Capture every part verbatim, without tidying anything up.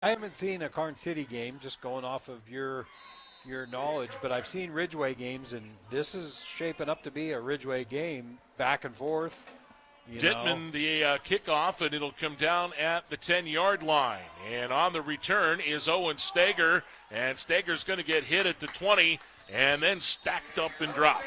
I haven't seen a Karn City game, just going off of your your knowledge, but I've seen Ridgeway games, and this is shaping up to be a Ridgeway game, back and forth. You know, Dittman, the uh, kickoff, and it'll come down at the ten-yard line. And on the return is Owen Stager, and Stager's going to get hit at the twenty and then stacked up and dropped.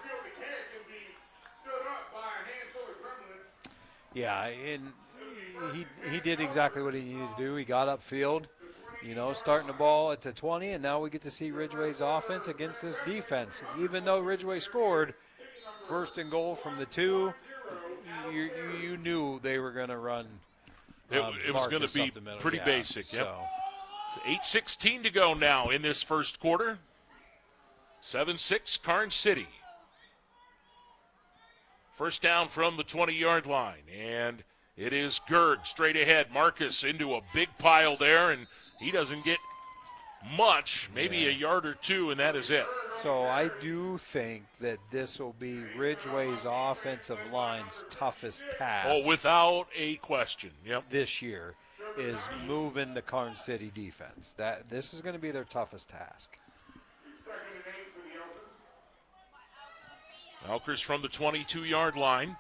yeah, and he he did exactly what he needed to do. He got upfield, you know, starting the ball at the twenty, and now we get to see Ridgeway's offense against this defense. Even though Ridgeway scored first and goal from the two, you you knew they were going to run. It, Um, it was going to be pretty yeah, basic. Yep. So. So eight sixteen to go now in this first quarter. seven six Karn City. First down from the twenty-yard line, and it is Gerg straight ahead. Marcus into a big pile there, and he doesn't get much, maybe Yeah. a yard or two, and that is it. So I do think that this will be Ridgeway's offensive line's toughest task. Oh, without a question. Yep. This year is moving the Karn City defense. That this is going to be their toughest task. Elkers from the twenty-two-yard line.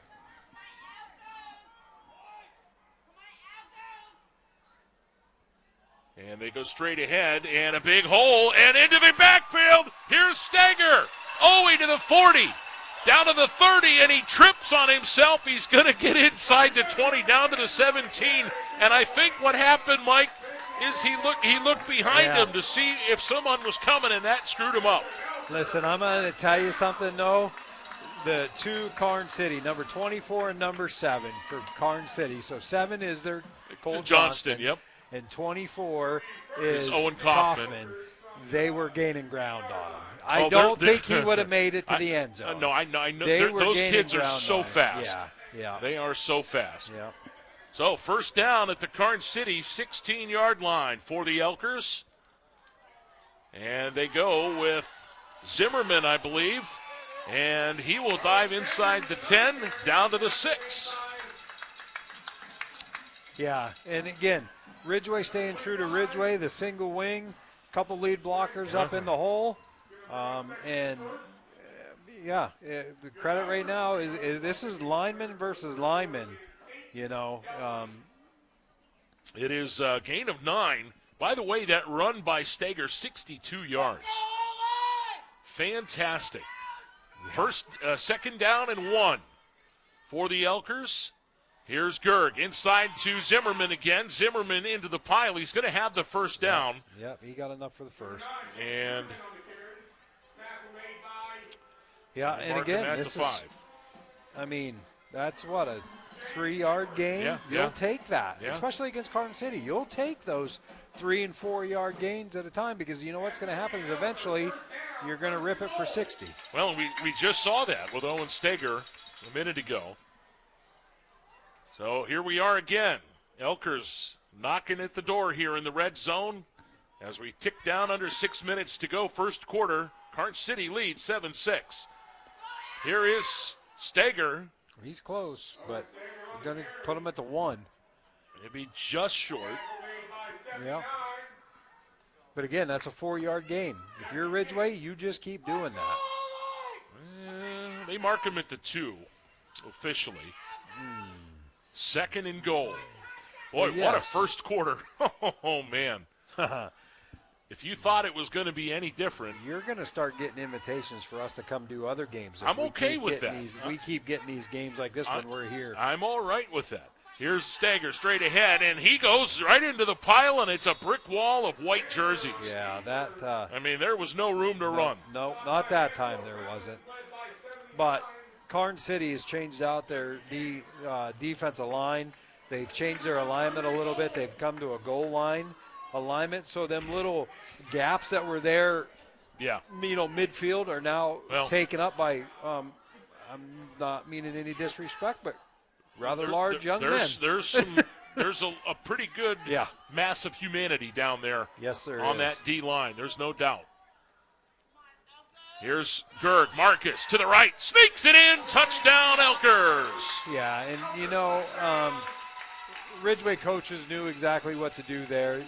And they go straight ahead, and a big hole, and into the backfield. Here's Stager. Owe to the forty. Down to the thirty, and he trips on himself. He's going to get inside the twenty, down to the seventeen. And I think what happened, Mike, is he looked he looked behind Yeah. him to see if someone was coming, and that screwed him up. Listen, I'm going to tell you something, though. The two Karn City, number twenty-four and number seven for Karn City. So seven is their Cole Johnston, Johnston, yep. and twenty-four is Is Owen Kaufman. Kaufman. They were gaining ground on him. I Oh, don't they're- think he would have made it to I- the end Uh, zone. no, I know. I know. They They're- were Those gaining kids are ground so on him. fast. Yeah, yeah, They are so fast. yeah. So first down at the Karn City sixteen-yard line for the Elkers. And they go with Zimmerman, I believe. And he will dive inside the ten, down to the six. Yeah, and again, Ridgeway staying true to Ridgeway, the single wing, couple lead blockers up in the hole, um, and uh, yeah, uh, the credit right now is, is this is lineman versus lineman, you know. Um, It is a gain of nine. By the way, that run by Stager, sixty-two yards. Fantastic. First, uh, second down and one for the Elkers. Here's Gerg inside to Zimmerman again. Zimmerman into the pile. He's going to have the first down. Yep, he got enough for the first. And Yeah, and mark him again, at this the is, five. I mean, that's what, a three-yard gain? Yeah, You'll yeah. take that, Yeah. especially against Karn City. You'll take those three- and four-yard gains at a time because you know what's going to happen is eventually you're going to rip it for sixty. Well, we, we just saw that with Owen Stager a minute ago. So here we are again. Elkers knocking at the door here in the red zone as we tick down under six minutes to go first quarter. Karn City leads seven six. Here is Stager. He's close, but we're going to put him at the one. It'd be just short. Yeah. But again, that's a four-yard gain. If you're Ridgeway, you just keep doing that. Uh, they mark him at the two officially. Second and goal. Boy, Well, what a yes. first quarter. Oh, man. If you thought it was going to be any different, You're going to start getting invitations for us to come do other games. if I'm we okay keep with getting that. These, we keep getting these games like this I- when we're here. I'm all right with that. Here's Stager straight ahead, and he goes right into the pile, and it's a brick wall of white jerseys. Yeah, that. Uh, I mean, there was no room to no, run. No, not that time there wasn't. But Karn City has changed out their de, uh, defensive line. They've changed their alignment a little bit. They've come to a goal line alignment. So them little gaps that were there, Yeah. you know, midfield are now Well- taken up by. Um, I'm not meaning any disrespect, but rather There- large there- young there's, men. There's some. There's a, a pretty good Yeah. mass of humanity down there Yes, there on is. that D line. There's no doubt. Here's Gerg. Marcus to the right. Sneaks it in. Touchdown, Elkers. Yeah, and you know, um, Ridgeway coaches knew exactly what to do there.